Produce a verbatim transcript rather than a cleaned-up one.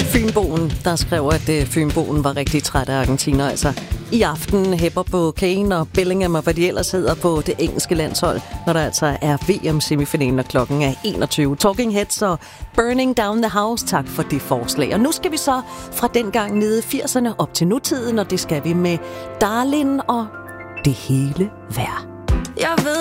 Fynboen, der skrev, at uh, Fynboen var rigtig træt af Argentina. Altså, i aften hæpper på Kane og Bellingham og hvad de ellers hedder på det engelske landshold, når der altså er V M-semifinalen, og klokken er enogtyve. Talking Heads og Burning Down the House, tak for det forslag. Og nu skal vi så fra dengang nede i firserne op til nutiden, og det skal vi med Darlin og Det hele værd. Jeg ved